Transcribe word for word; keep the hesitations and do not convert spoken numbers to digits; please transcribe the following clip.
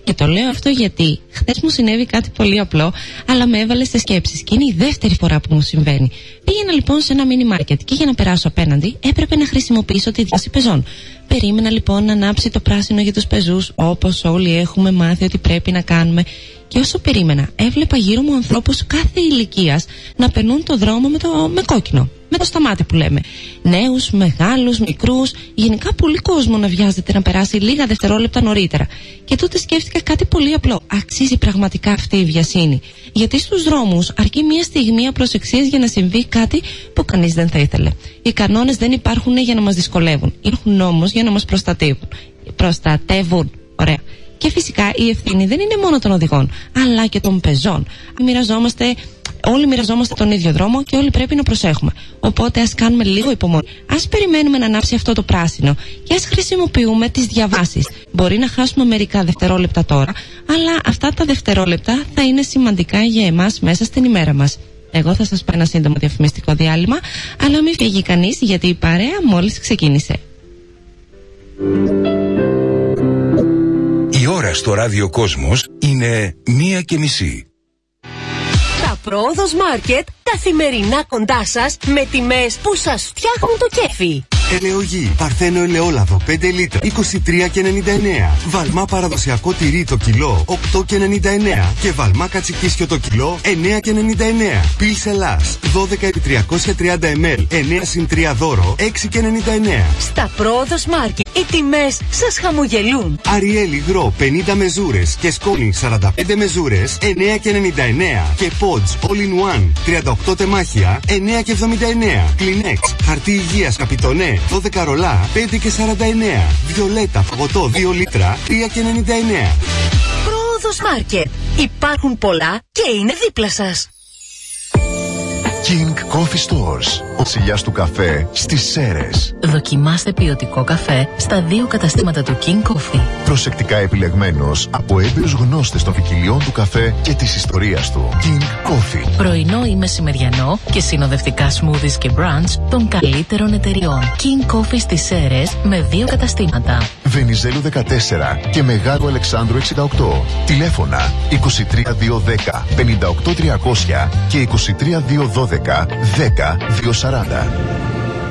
Και το λέω αυτό γιατί χθες μου συνέβη κάτι πολύ απλό, αλλά με έβαλε σε σκέψεις. Και είναι η δεύτερη φορά που μου συμβαίνει. Πήγαινα λοιπόν σε ένα μίνι μάρκετ και για να περάσω απέναντι έπρεπε να χρησιμοποιήσω τη διάσταση πεζών. Περίμενα λοιπόν να ανάψει το πράσινο για τους πεζούς, όπως όλοι έχουμε μάθει ότι πρέπει να κάνουμε. Και όσο περίμενα, έβλεπα γύρω μου ανθρώπους κάθε ηλικίας να περνούν το δρόμο με, το, με κόκκινο. Με το σταμάτη που λέμε. Νέους, μεγάλους, μικρούς, γενικά πολύ κόσμο να βιάζεται να περάσει λίγα δευτερόλεπτα νωρίτερα. Και τότε σκέφτηκα κάτι πολύ απλό. Αξίζει πραγματικά αυτή η βιασύνη? Γιατί στους δρόμους αρκεί μια στιγμή απροσεξίας για να συμβεί κάτι που κανείς δεν θα ήθελε. Οι κανόνες δεν υπάρχουν για να μας δυσκολεύουν. Υπάρχουν όμως για να μας προστατεύουν. Προστατεύουν. Ωραία. Και φυσικά η ευθύνη δεν είναι μόνο των οδηγών, αλλά και των πεζών. Μοιραζόμαστε. Όλοι μοιραζόμαστε τον ίδιο δρόμο και όλοι πρέπει να προσέχουμε. Οπότε ας κάνουμε λίγο υπομονή. Ας περιμένουμε να ανάψει αυτό το πράσινο και ας χρησιμοποιούμε τις διαβάσεις. Μπορεί να χάσουμε μερικά δευτερόλεπτα τώρα, αλλά αυτά τα δευτερόλεπτα θα είναι σημαντικά για εμάς μέσα στην ημέρα μας. Εγώ θα σας πω ένα σύντομο διαφημιστικό διάλειμμα, αλλά μην φύγει κανείς γιατί η παρέα μόλις ξεκίνησε. Η ώρα στο Ράδιο Κόσμος είναι μία και μισή. Πρόοδος Μάρκετ, καθημερινά κοντά σας με τιμές που σας φτιάχνουν το κέφι. Ελαιογή, Παρθένο ελαιόλαδο πέντε λίτρα είκοσι τρία και ενενήντα εννέα. Βαλμά παραδοσιακό τυρί το κιλό οκτώ και ενενήντα εννέα. Και βαλμά κατσικίσιο το κιλό εννέα και ενενήντα εννέα. Πιλς Ελλάς δώδεκα επί τριακόσια τριάντα μιλιλίτρα εννέα συν τρία δώρο έξι και ενενήντα εννέα. Στα Πρόοδος Μάρκετ οι τιμές σας χαμογελούν. Αριέλ υγρό πενήντα μεζούρες και σκόνη σαράντα πέντε μεζούρες εννέα και ενενήντα εννέα. Και Pods All in One τριάντα οκτώ τεμάχια εννέα και εβδομήντα εννέα. Kleenex χαρτί υγείας Καπιτονέ δώδεκα ρολά πέντε και σαράντα εννέα. Βιολέτα φαγωτό δύο λίτρα τρία και ενενήντα εννέα. Πρόοδος Μάρκετ. Υπάρχουν πολλά και είναι δίπλα σας. King Coffee Stores. Ο βασιλιάς του καφέ στις Σέρρες. Δοκιμάστε ποιοτικό καφέ στα δύο καταστήματα του King Coffee. Προσεκτικά επιλεγμένος από έμπειρους γνώστες των ποικιλιών του καφέ και της ιστορίας του. King Coffee. Πρωινό ή μεσημεριανό και συνοδευτικά smoothies και brunch των καλύτερων εταιριών. King Coffee στις Σέρρες με δύο καταστήματα. Βενιζέλου δεκατέσσερα και Μεγάλου Αλεξάνδρου εξήντα οκτώ. Τηλέφωνα είκοσι τρία δύο δέκα πενήντα οκτώ τριακόσια και είκοσι τρία δύο δώδεκα δέκα δύο σαράντα.